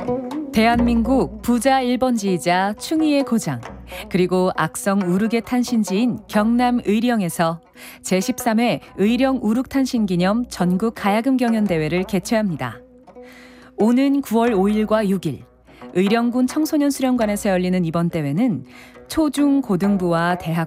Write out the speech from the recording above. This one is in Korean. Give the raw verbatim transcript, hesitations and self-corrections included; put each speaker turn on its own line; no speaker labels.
대한민국 부자 일 번지이자 충의의 고장, 그리고 악성 우르계 탄신지인 경남 의령에서 제십삼 회 의령 우륵탄신 기념 전국 가야금 경연대회를 개최합니다. 오는 구월 오일과 육일, 의령군 청소년 수련관에서 열리는 이번 대회는 초중 고등부와 대학